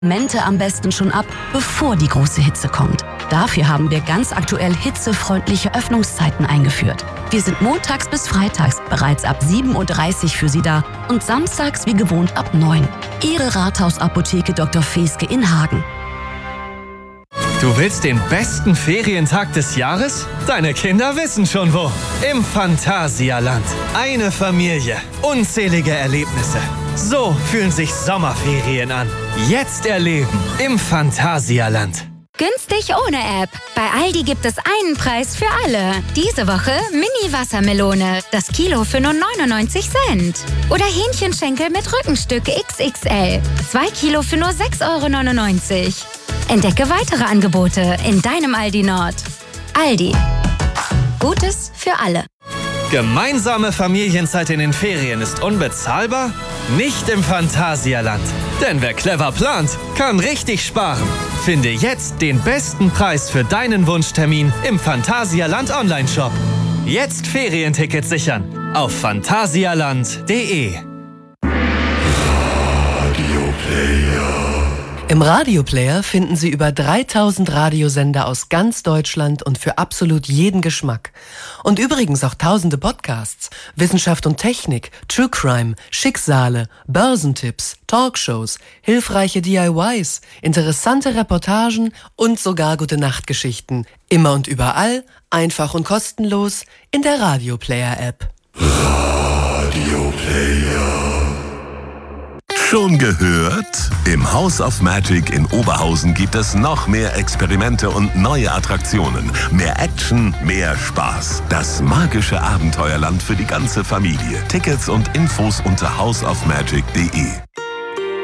Mente am besten schon ab, bevor die große Hitze kommt. Dafür haben wir ganz aktuell hitzefreundliche Öffnungszeiten eingeführt. Wir sind montags bis freitags bereits ab 7:30 Uhr für Sie da und samstags wie gewohnt ab 9 Uhr. Ihre Rathausapotheke Dr. Feske in Hagen. Du willst den besten Ferientag des Jahres? Deine Kinder wissen schon wo. Im Phantasialand. Eine Familie, unzählige Erlebnisse. So fühlen sich Sommerferien an. Jetzt erleben im Phantasialand. Günstig ohne App. Bei Aldi gibt es einen Preis für alle. Diese Woche Mini-Wassermelone. Das Kilo für nur 99 Cent. Oder Hähnchenschenkel mit Rückenstück XXL. 2 Kilo für nur 6,99 €. Entdecke weitere Angebote in deinem Aldi Nord. Aldi. Gutes für alle. Gemeinsame Familienzeit in den Ferien ist unbezahlbar? Nicht im Phantasialand. Denn wer clever plant, kann richtig sparen. Finde jetzt den besten Preis für deinen Wunschtermin im Phantasialand Online-Shop. Jetzt Ferientickets sichern auf phantasialand.de. Im Radioplayer finden Sie über 3000 Radiosender aus ganz Deutschland und für absolut jeden Geschmack. Und übrigens auch tausende Podcasts, Wissenschaft und Technik, True Crime, Schicksale, Börsentipps, Talkshows, hilfreiche DIYs, interessante Reportagen und sogar Gute-Nacht-Geschichten. Immer und überall, einfach und kostenlos in der Radioplayer-App. Radioplayer. Schon gehört? Im House of Magic in Oberhausen gibt es noch mehr Experimente und neue Attraktionen. Mehr Action, mehr Spaß. Das magische Abenteuerland für die ganze Familie. Tickets und Infos unter houseofmagic.de.